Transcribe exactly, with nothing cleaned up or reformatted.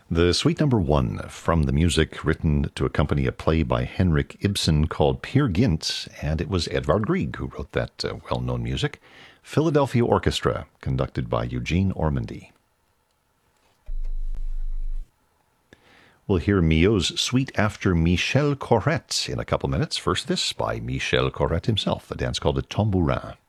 The suite number one from the music written to accompany a play by Henrik Ibsen called Peer Gynt, and it was Edvard Grieg who wrote that uh, well-known music. Philadelphia Orchestra, conducted by Eugene Ormandy. We'll hear Milhaud's suite after Michel Corrette in a couple minutes. First, this by Michel Corrette himself, a dance called the Tambourin.